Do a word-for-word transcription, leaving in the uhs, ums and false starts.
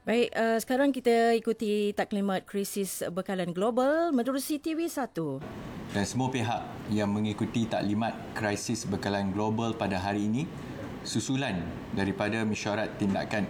Baik, uh, sekarang kita ikuti taklimat krisis bekalan global menerusi T V satu. Dan semua pihak yang mengikuti taklimat krisis bekalan global pada hari ini susulan daripada mesyuarat tindakan